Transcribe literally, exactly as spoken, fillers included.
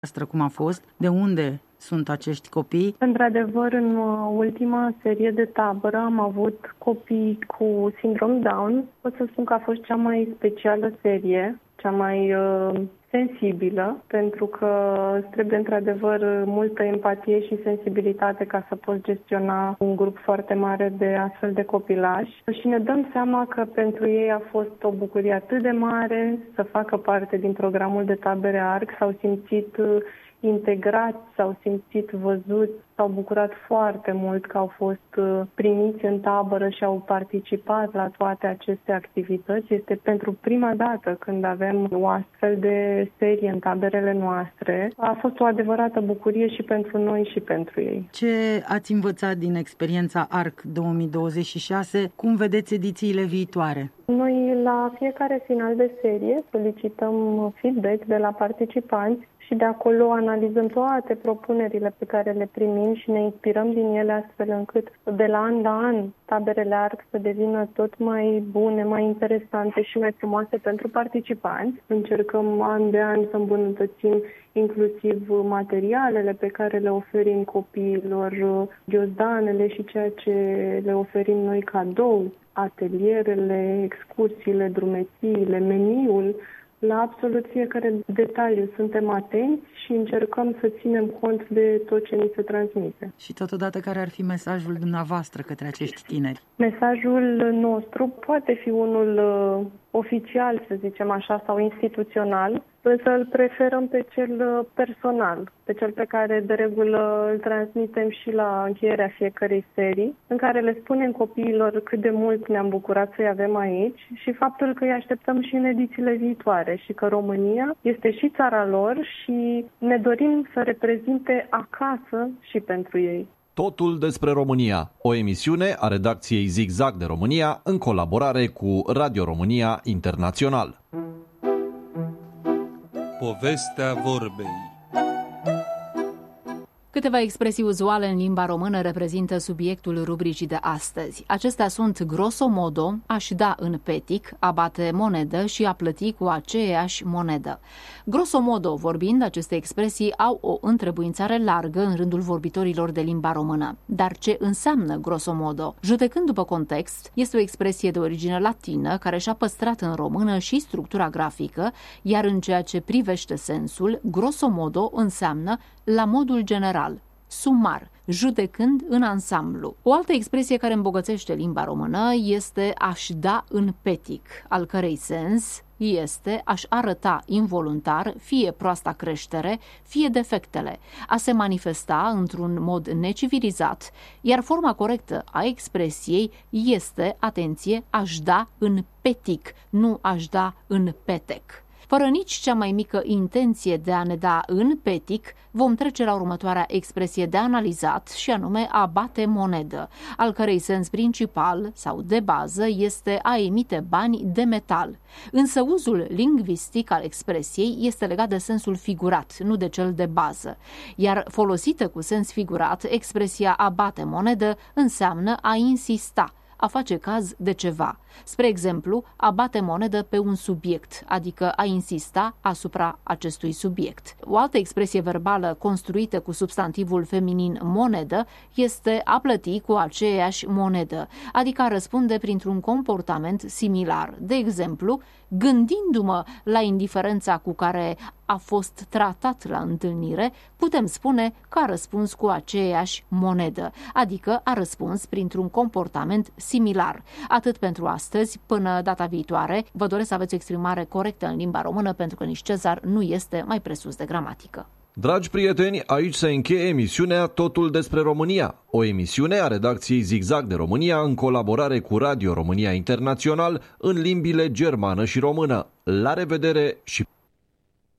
Cum a fost? De unde sunt acești copii? Într-adevăr, în ultima serie de tabără am avut copii cu sindrom Down. Pot să spun că a fost cea mai specială serie, cea mai uh, sensibilă, pentru că trebuie într-adevăr multă empatie și sensibilitate ca să poți gestiona un grup foarte mare de astfel de copilași. Și ne dăm seama că pentru ei a fost o bucurie atât de mare să facă parte din programul de tabere A R C, s-au simțit integrați, s-au simțit văzuți, s-au bucurat foarte mult că au fost primiți în tabără și au participat la toate aceste activități. Este pentru prima dată când avem o astfel de serie în taberele noastre. A fost o adevărată bucurie și pentru noi și pentru ei. Ce ați învățat din experiența A R C două mii douăzeci și șase? Cum vedeți edițiile viitoare? Noi la fiecare final de serie solicităm feedback de la participanți și de acolo analizăm toate propunerile pe care le primim și ne inspirăm din ele astfel încât de la an la an taberele A R C să devină tot mai bune, mai interesante și mai frumoase pentru participanți. Încercăm an de an să îmbunătățim inclusiv materialele pe care le oferim copiilor, ghiozdanele și ceea ce le oferim noi cadou, atelierele, excursiile, drumețiile, meniul. La absolut fiecare detaliu suntem atenți și încercăm să ținem cont de tot ce ni se transmite. Și totodată, care ar fi mesajul dumneavoastră către acești tineri? Mesajul nostru poate fi unul uh, oficial, să zicem așa, sau instituțional, însă îl preferăm pe cel personal, pe cel pe care de regulă îl transmitem și la încheierea fiecărei serii, în care le spunem copiilor cât de mult ne-am bucurat să-i avem aici și faptul că îi așteptăm și în edițiile viitoare și că România este și țara lor și ne dorim să reprezinte acasă și pentru ei. Totul despre România, o emisiune a redacției Zigzag de România în colaborare cu Radio România Internațional. Povestea vorbei. Câteva expresii uzuale în limba română reprezintă subiectul rubricii de astăzi. Acestea sunt grosomodo, aș da în petic, a bate monedă și a plăti cu aceeași monedă. Grosomodo, vorbind, aceste expresii au o întrebuințare largă în rândul vorbitorilor de limba română. Dar ce înseamnă grosomodo? Judecând după context, este o expresie de origine latină care și-a păstrat în română și structura grafică, iar în ceea ce privește sensul, grosomodo înseamnă la modul general, sumar, judecând în ansamblu. O altă expresie care îmbogățește limba română este aș da în petic, al cărei sens este aș arăta involuntar fie proasta creștere, fie defectele, a se manifesta într-un mod necivilizat, iar forma corectă a expresiei este, atenție, aș da în petic, nu aș da în petec. Fără nici cea mai mică intenție de a ne da în petic, vom trece la următoarea expresie de analizat și anume a bate monedă, al cărei sens principal sau de bază este a emite bani de metal. Însă uzul lingvistic al expresiei este legat de sensul figurat, nu de cel de bază. Iar folosită cu sens figurat, expresia a bate monedă înseamnă a insista, a face caz de ceva. Spre exemplu, a bate monedă pe un subiect, adică a insista asupra acestui subiect. O altă expresie verbală construită cu substantivul feminin monedă este a plăti cu aceeași monedă, adică a răspunde printr-un comportament similar. De exemplu, gândindu-mă la indiferența cu care a fost tratat la întâlnire, putem spune că a răspuns cu aceeași monedă, adică a răspuns printr-un comportament similar. Atât pentru astăzi, până data viitoare, vă doresc să aveți o exprimare corectă în limba română, pentru că nici Cezar nu este mai presus de gramatică. Dragi prieteni, aici se încheie emisiunea Totul despre România, o emisiune a redacției Zigzag de România în colaborare cu Radio România Internațional în limbile germană și română. La revedere și